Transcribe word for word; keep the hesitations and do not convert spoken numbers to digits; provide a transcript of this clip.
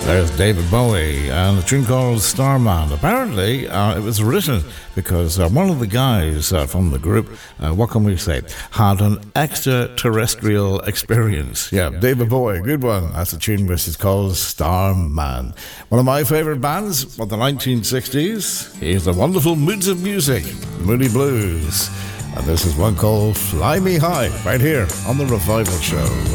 There's David Bowie and a tune called Starman. Apparently, uh, it was written because uh, one of the guys uh, from the group, uh, what can we say, had an extraterrestrial experience. Yeah, David Bowie, good one. That's a tune which is called Starman. One of my favourite bands of the nineteen sixties. Here's the wonderful Moods of Music, Moody Blues. And this is one called Fly Me High, right here on The Revival Show.